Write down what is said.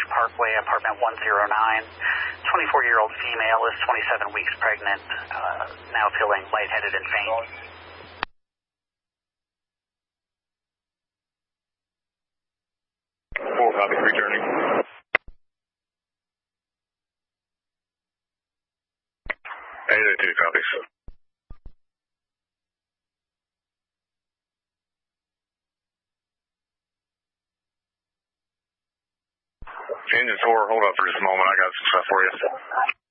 Ridge Parkway, apartment 109. 24-year-old female is 27 weeks pregnant, now feeling lightheaded and faint. Full copy, returning. Two copies. Engine 4, hold up for just a moment. I got some stuff for you.